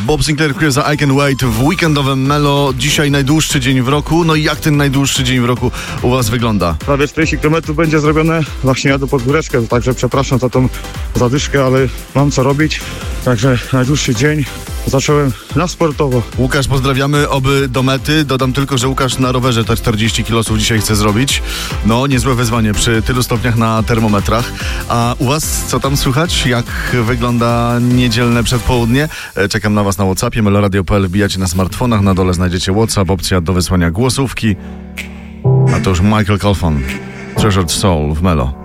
Bob Sinclair, za I Can Wait w weekendowym Melo. Dzisiaj najdłuższy dzień w roku. No i jak ten najdłuższy dzień w roku u was wygląda? Prawie 40 km będzie zrobione. Właśnie jadę pod góreczkę, także przepraszam za tą zadyszkę, ale mam co robić. Także najdłuższy dzień. Zacząłem na sportowo. Łukasz, pozdrawiamy, oby do mety. Dodam tylko, że Łukasz na rowerze te 40 km dzisiaj chce zrobić. No, niezłe wyzwanie przy tylu stopniach na termometrach. A u was co tam słychać? Jak wygląda niedzielne przedpołudnie? Czekam na was na WhatsAppie. meloradio.pl, wbijacie na smartfonach. Na dole znajdziecie WhatsApp, opcja do wysłania głosówki. A to już Michael Calfan, Treasured Soul w Melo.